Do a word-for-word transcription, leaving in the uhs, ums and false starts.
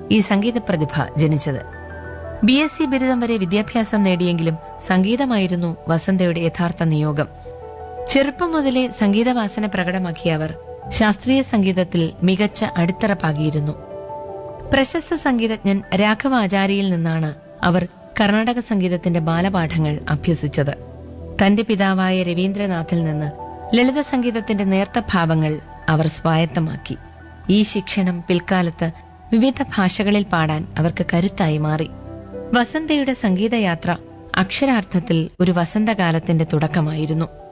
ഈ സംഗീത പ്രതിഭ ജനിച്ചത്. B S C ബിരുദം വരെ വിദ്യാഭ്യാസം നേടിയെങ്കിലും സംഗീതമായിരുന്നു വസന്തയുടെ യഥാർത്ഥ നിയോഗം. ചെറുപ്പം മുതലേ സംഗീതവാസന പ്രകടമാക്കിയ അവർ ശാസ്ത്രീയ സംഗീതത്തിൽ മികച്ച അടിത്തറ പാകിയിരുന്നു. പ്രശസ്ത സംഗീതജ്ഞൻ രാഘവ ആചാര്യയിൽ നിന്നാണ് അവർ കർണാടക സംഗീതത്തിന്റെ ബാലപാഠങ്ങൾ അഭ്യസിച്ചത്. തന്റെ പിതാവായ രവീന്ദ്രനാഥിൽ നിന്ന് ലളിത സംഗീതത്തിന്റെ നേർത്ത ഭാവങ്ങൾ അവർ സ്വായത്തമാക്കി. ഈ ശിക്ഷണം പിൽക്കാലത്ത് വിവിധ ഭാഷകളിൽ പാടാൻ അവർക്ക് കരുത്തായി മാറി. വസന്തയുടെ സംഗീതയാത്ര അക്ഷരാർത്ഥത്തിൽ ഒരു വസന്തകാലത്തിന്റെ തുടക്കമായിരുന്നു.